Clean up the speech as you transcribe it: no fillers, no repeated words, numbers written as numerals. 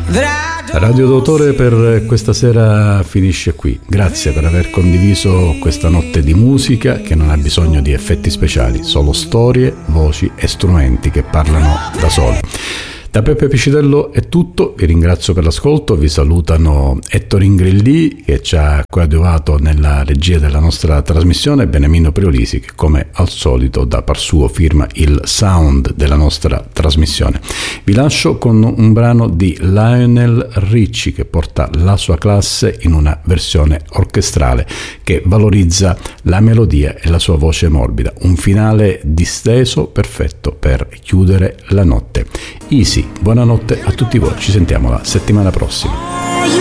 Radio d'autore per questa sera finisce qui. Grazie per aver condiviso questa notte di musica che non ha bisogno di effetti speciali, solo storie, voci e strumenti che parlano da soli. Da Peppe Piscitello è tutto, vi ringrazio per l'ascolto, vi salutano Ettore Ingrillì che ci ha coadiuvato nella regia della nostra trasmissione e Beniamino Preolisi che come al solito da par suo firma il sound della nostra trasmissione. Vi lascio con un brano di Lionel Richie che porta la sua classe in una versione orchestrale che valorizza la melodia e la sua voce morbida, un finale disteso perfetto per chiudere la notte. Easy, buonanotte a tutti voi, ci sentiamo la settimana prossima.